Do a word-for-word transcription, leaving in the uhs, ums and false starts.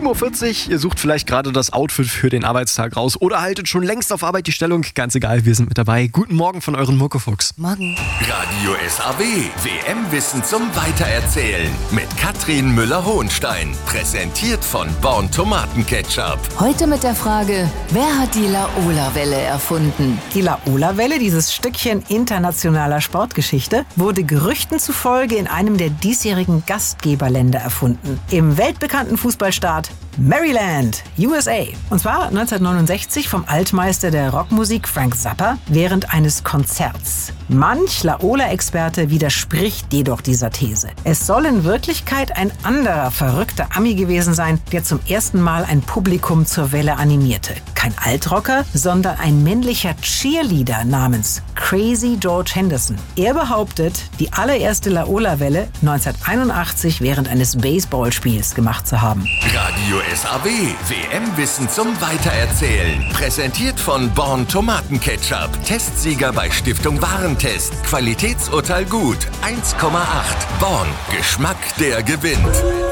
sieben Uhr vierzig, ihr sucht vielleicht gerade das Outfit für den Arbeitstag raus oder haltet schon längst auf Arbeit die Stellung. Ganz egal, wir sind mit dabei. Guten Morgen von euren Muckefuchs. Morgen. Radio S A W, W M-Wissen zum Weitererzählen. Mit Katrin Müller-Hohenstein. Präsentiert von Born Tomatenketchup. Heute mit der Frage, wer hat die Laola-Welle erfunden? Die Laola-Welle, dieses Stückchen internationaler Sportgeschichte, wurde Gerüchten zufolge in einem der diesjährigen Gastgeberländer erfunden. Im weltbekannten Fußballstaat Maryland, U S A. Und zwar neunzehnhundertneunundsechzig vom Altmeister der Rockmusik Frank Zappa während eines Konzerts. Manch Laola-Experte widerspricht jedoch dieser These. Es soll in Wirklichkeit ein anderer verrückter Ami gewesen sein, der zum ersten Mal ein Publikum zur Welle animierte. Kein Altrocker, sondern ein männlicher Cheerleader namens Crazy George Henderson. Er behauptet, die allererste Laola-Welle neunzehnhunderteinundachtzig während eines Baseballspiels gemacht zu haben. Radio S A W, W M-Wissen zum Weitererzählen. Präsentiert von Born Tomatenketchup. Testsieger bei Stiftung Warentest. Qualitätsurteil gut. eins Komma acht. Born. Geschmack, der gewinnt.